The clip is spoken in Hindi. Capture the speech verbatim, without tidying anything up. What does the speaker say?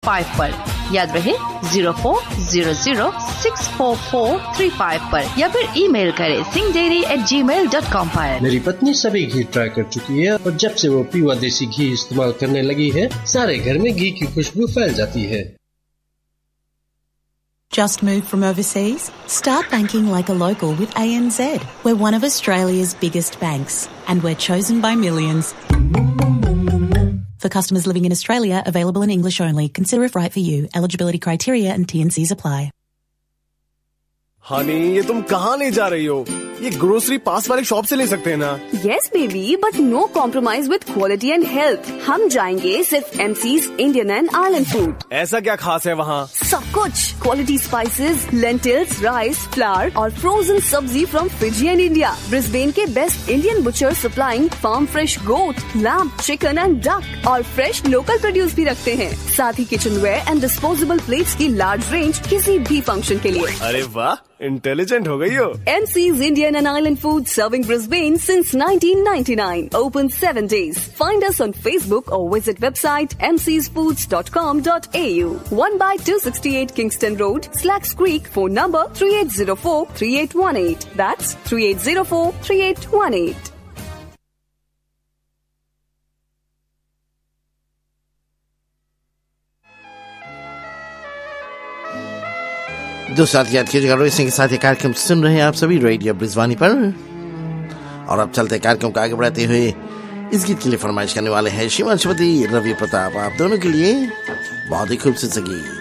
फाइव पर। याद रहे zero four zero zero six four four three five पर या फिर ईमेल करें सिंह डेयरी एट जी मेल डॉट कॉम पर। मेरी पत्नी सभी घी ट्राई कर चुकी है और जब से वो पीवा देसी घी इस्तेमाल करने लगी है, सारे घर में घी की खुशबू फैल जाती है। Just moved from overseas? Start banking like a local with A N Z. We're one of Australia's biggest banks and we're chosen by millions. For customers living in Australia, available in English only. Consider if right for you. Eligibility criteria and T and Cs apply. Honey, ये तुम कहाँ ले जा रही हो? ये ग्रोसरी पास वाले शॉप से ले सकते हैं ना? Yes baby, but no compromise with quality and health. हम जाएंगे सिर्फ M C's Indian and Island Food. ऐसा क्या खास है वहाँ? सब कुछ, quality spices, lentils, rice, flour और frozen सब्जी from Fiji and India. Brisbane के best Indian butcher supplying farm fresh goat, lamb, chicken and duck और fresh local produce भी रखते हैं. साथ ही kitchenware and disposable plates की large range किसी भी function के लिए. अरे वाह, इंटेलिजेंट हो गई हो। M C's Indian and Island Food serving Brisbane since nineteen ninety-nine. Open seven days. Find us on Facebook or visit website m c s foods dot com dot a u. one by two sixty-eight Kingston Road, Slacks Creek. Phone number three eight zero four three eight one eight. That's three eight zero four three eight one eight. दो साथ याद कीजिएगा, रोहित सिंह के साथ ये कार्यक्रम सुन रहे हैं आप सभी रेडियो ब्रिजवानी पर। और अब चलते कार्यक्रम को आगे बढ़ाते हुए इस गीत के लिए फरमाइश करने वाले हैं शिवांशुपति रवि प्रताप। आप दोनों के लिए बहुत ही खूबसूरत गीत।